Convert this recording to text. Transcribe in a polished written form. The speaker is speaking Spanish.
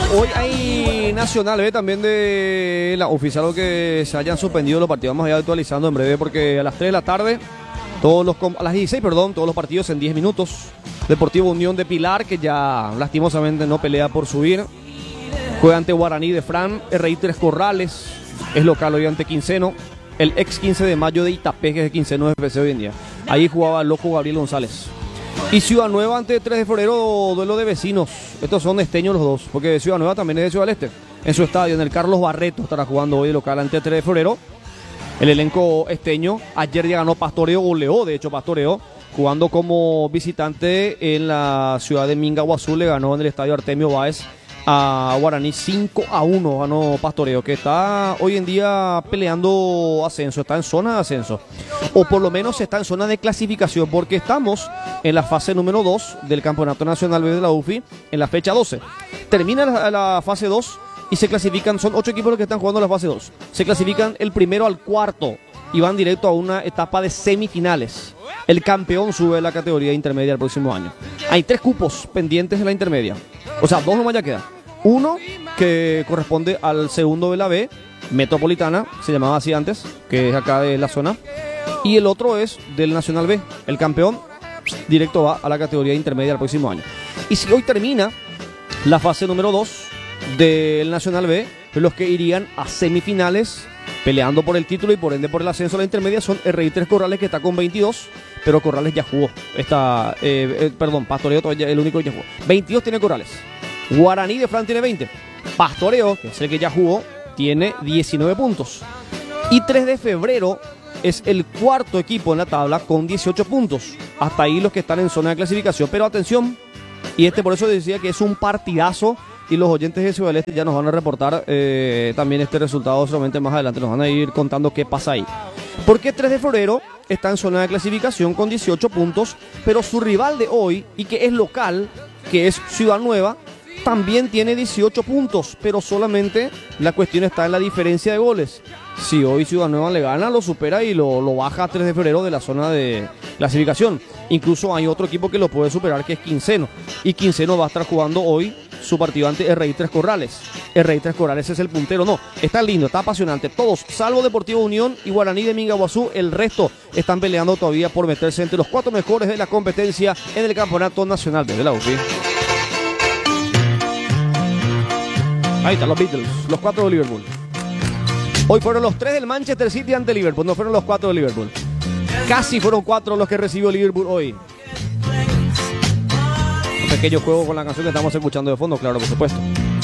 Hoy hay Nacional B también de la oficial, que se hayan suspendido los partidos. Vamos a ir actualizando en breve porque a las 3 de la tarde, a las 16, perdón, todos los partidos en 10 minutos. Deportivo Unión de Pilar, que ya lastimosamente no pelea por subir, juega ante Guaraní de Fran. RI Tres Corrales es local hoy ante Quinceno. El ex 15 de mayo de Itapé, que es de Quinceno FC hoy en día. Ahí jugaba el loco Gabriel González. Y Ciudad Nueva ante 3 de febrero, duelo de vecinos. Estos son esteños los dos, porque Ciudad Nueva también es de Ciudad del Este. En su estadio, en el Carlos Barreto, estará jugando hoy de local ante 3 de febrero. El elenco esteño, ayer ya ganó Pastoreo, goleó de hecho Pastoreo, jugando como visitante en la ciudad de Mingaguazú. Le ganó en el estadio Artemio Báez a Guaraní 5-1, ganó Pastoreo, que está hoy en día peleando ascenso, está en zona de ascenso, o por lo menos está en zona de clasificación, porque estamos en la fase número 2 del Campeonato Nacional B de la UFI, en la fecha 12. Termina la fase 2 y se clasifican, son 8 equipos los que están jugando la fase 2. Se clasifican el primero al cuarto y van directo a una etapa de semifinales. El campeón sube a la categoría intermedia el próximo año. Hay 3 cupos pendientes de la intermedia, o sea, 2 nomás ya quedan. Uno que corresponde al segundo de la B, Metropolitana, se llamaba así antes, que es acá de la zona. Y el otro es del Nacional B. El campeón directo va a la categoría intermedia el próximo año. Y si hoy termina la fase número 2 del Nacional B, los que irían a semifinales peleando por el título y por ende por el ascenso a la intermedia son RI Tres Corrales, que está con 22, pero Corrales ya jugó. Pastoreo todavía el único que ya jugó. 22 tiene Corrales. Guaraní de Fran tiene 20. Pastoreo, que es el que ya jugó, tiene 19 puntos. Y 3 de febrero es el cuarto equipo en la tabla con 18 puntos. Hasta ahí los que están en zona de clasificación. Pero atención, y por eso decía que es un partidazo, y los oyentes de Ciudad del Este ya nos van a reportar también este resultado solamente más adelante. Nos van a ir contando qué pasa ahí. Porque 3 de febrero está en zona de clasificación con 18 puntos, pero su rival de hoy, y que es local, que es Ciudad Nueva, también tiene 18 puntos, pero solamente la cuestión está en la diferencia de goles. Si hoy Ciudad Nueva le gana, lo supera y lo baja a 3 de febrero de la zona de clasificación. Incluso hay otro equipo que lo puede superar, que es Quinceno. Y Quinceno va a estar jugando hoy su partido ante RI Tres Corrales. RI Tres Corrales es el puntero. No, está lindo, está apasionante. Todos, salvo Deportivo Unión y Guaraní de Mingaguazú, el resto están peleando todavía por meterse entre los 4 mejores de la competencia en el Campeonato Nacional de la UFI. Ahí están los Beatles, los 4 de Liverpool. Hoy fueron los 3 del Manchester City ante Liverpool, no fueron los 4 de Liverpool. Casi fueron 4 los que recibió Liverpool hoy. Un pequeño juego con la canción que estamos escuchando de fondo, claro, por supuesto.